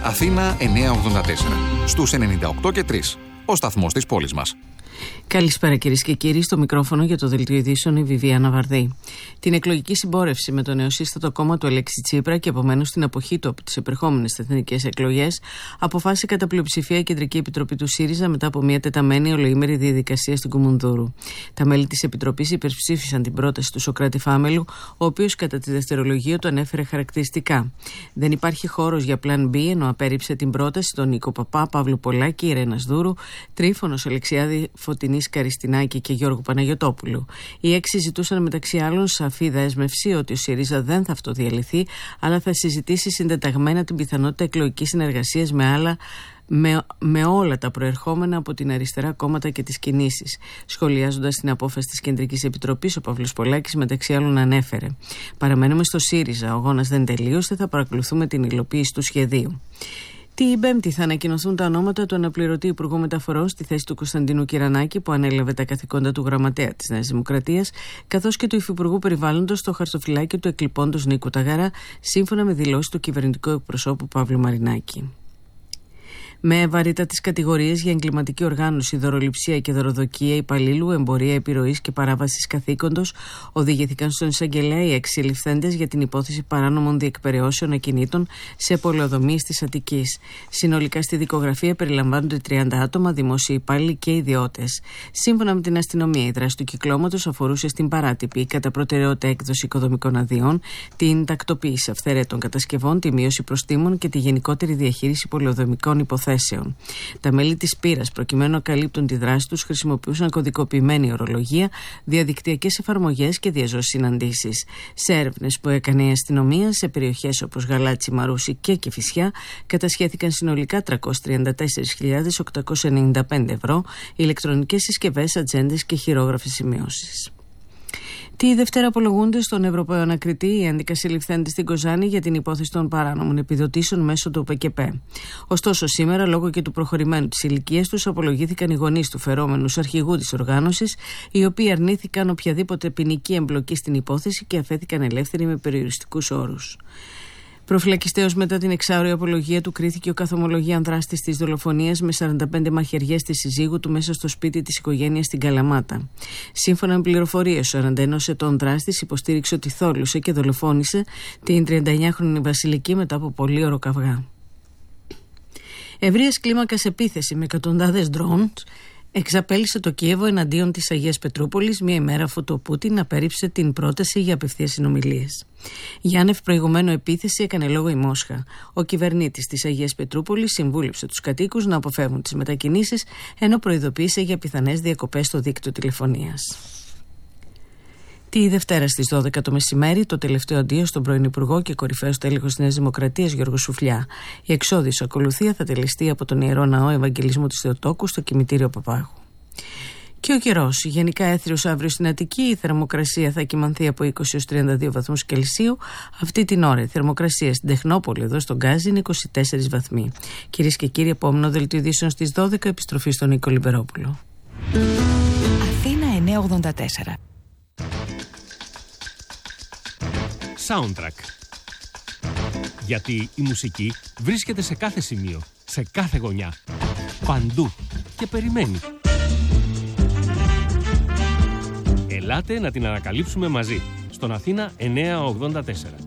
Αθήνα 984. Στους 98 και 3. Ο σταθμός της πόλης μας. Καλησπέρα κυρίες και κύριοι, στο μικρόφωνο για το Δελτίο Ειδήσεων η Βιβιάνα Βαρδή. Την εκλογική συμπόρευση με το νεοσύστατο κόμμα του Αλέξη Τσίπρα και επομένως την αποχή του από τις επερχόμενες εθνικές εκλογές, αποφάσισε κατά πλειοψηφία η Κεντρική Επιτροπή του ΣΥΡΙΖΑ μετά από μια τεταμένη ολοήμερη διαδικασία στην Κουμουνδούρου. Τα μέλη της Επιτροπής υπερψήφισαν την πρόταση του Σωκράτη Φάμελου, ο οποίος κατά τη δευτερολογία του ανέφερε χαρακτηριστικά. Δεν υπάρχει χώρος για πλάν B, ενώ απέρριψε την πρόταση των Νίκο Παπά, Παύλου Πολάκη, Ιρένας Δούρου, Τρίφωνος Αλεξιάδη, Φωτεινής Καριστινάκη και Γιώργου Παναγιωτόπουλου. Οι έξι ζητούσαν μεταξύ άλλων σαφή δέσμευση ότι ο ΣΥΡΙΖΑ δεν θα αυτοδιαλυθεί, αλλά θα συζητήσει συντεταγμένα την πιθανότητα εκλογικής συνεργασίας με όλα τα προερχόμενα από την αριστερά κόμματα και τις κινήσεις. Σχολιάζοντας την απόφαση της Κεντρικής Επιτροπής, ο Παύλος Πολάκης μεταξύ άλλων ανέφερε: «Παραμένουμε στο ΣΥΡΙΖΑ, ο αγώνας δεν τελείωσε, θα παρακολουθούμε την υλοποίηση του σχεδίου». Την Πέμπτη θα ανακοινωθούν τα ονόματα του αναπληρωτή Υπουργού Μεταφορών στη θέση του Κωνσταντίνου Κυρανάκη, που ανέλαβε τα καθηκόντα του γραμματέα της Νέας Δημοκρατίας, καθώς και του Υφυπουργού Περιβάλλοντος στο χαρτοφυλάκιο του εκλειπώντος Νίκου Ταγαρά, σύμφωνα με δηλώσεις του κυβερνητικού εκπροσώπου Παύλου Μαρινάκη. Με βαρύτατες κατηγορίες για εγκληματική οργάνωση, δωροληψία και δωροδοκία υπαλλήλου, εμπορία επιρροής και παράβασης καθήκοντος, οδηγήθηκαν στον εισαγγελέα οι 6 συλληφθέντες για την υπόθεση παράνομων διεκπεραιώσεων ακινήτων σε πολεοδομίες της Αττικής. Συνολικά στη δικογραφία περιλαμβάνονται 30 άτομα, δημόσιοι υπάλληλοι και ιδιώτες. Σύμφωνα με την αστυνομία, η δράση του κυκλώματος αφορούσε στην παράτυπη κατά προτεραιότητα έκδοση οικοδομικών αδειών, την τακτοποίηση αυθαίρετων κατασκευών, τη μείωση προστίμων και τη γενικότερη διαχείριση πολεοδομικών υποθέσεων. Τα μέλη της πύρας, προκειμένου να καλύπτουν τη δράση τους, χρησιμοποιούσαν κωδικοποιημένη ορολογία, διαδικτυακές εφαρμογές και διαζώσεις συναντήσεις. Σε έρευνες που έκανε η αστυνομία σε περιοχές όπως Γαλάτσι, Μαρούσι και Κηφισιά, κατασχέθηκαν συνολικά 304.895 ευρώ, ηλεκτρονικές συσκευές, ατζέντες και χειρόγραφες σημειώσεις. Τη Δευτέρα απολογούνται στον Ευρωπαίο Ανακριτή οι 11 συλληφθέντες στην Κοζάνη για την υπόθεση των παράνομων επιδοτήσεων μέσω του ΠΚΠ. Ωστόσο, σήμερα, λόγω και του προχωρημένου της ηλικίας τους, απολογήθηκαν οι γονείς του φερόμενου αρχηγού της οργάνωσης, οι οποίοι αρνήθηκαν οποιαδήποτε ποινική εμπλοκή στην υπόθεση και αφέθηκαν ελεύθεροι με περιοριστικούς όρους. Προφυλακιστέως μετά την εξάωρη απολογία του, κρίθηκε ο καθομολογίαν δράστης της δολοφονίας με 45 μαχαιριές της συζύγου του μέσα στο σπίτι της οικογένειας στην Καλαμάτα. Σύμφωνα με πληροφορίες, ο 41 ετών δράστης υποστήριξε ότι θόλωσε και δολοφόνησε την 39χρονη Βασιλική μετά από πολύωρο καυγά. Ευρείας κλίμακας επίθεση με εκατοντάδες ντρόουν εξαπέλυσε το Κίεβο εναντίον της Αγίας Πετρούπολης, μία ημέρα αφού το Πούτιν απέρριψε την πρόταση για απευθείας συνομιλίες. Για άνευ προηγουμένου επίθεση έκανε λόγο η Μόσχα. Ο κυβερνήτης της Αγίας Πετρούπολης συμβούλεψε τους κατοίκους να αποφεύγουν τις μετακινήσεις, ενώ προειδοποίησε για πιθανές διακοπές στο δίκτυο τηλεφωνίας. Τη Δευτέρα στις 12 το μεσημέρι, το τελευταίο αντίο στον πρώην Υπουργό και κορυφαίο τέλεχος της Νέας Δημοκρατίας Γιώργο Σουφλιά. Η εξώδης ακολουθία θα τελεστεί από τον Ιερό Ναό Ευαγγελισμού της Θεοτόκου στο κημητήριο Παπάγου. Και ο καιρός. Γενικά έθριος αύριο στην Αττική. Η θερμοκρασία θα κυμανθεί από 20 έως 32 βαθμούς Κελσίου. Αυτή την ώρα η θερμοκρασία στην Τεχνόπολη, εδώ στον Γκάζι, είναι 24 βαθμοί. Κυρίες και κύριοι, επόμενο δελτίο ειδήσεων στις 12, επιστροφή στον Νίκο Λιμπερόπουλο. Αθήνα 984. Soundtrack. Γιατί η μουσική βρίσκεται σε κάθε σημείο, σε κάθε γωνιά, παντού και περιμένει. Ελάτε να την ανακαλύψουμε μαζί στον Αθήνα 984.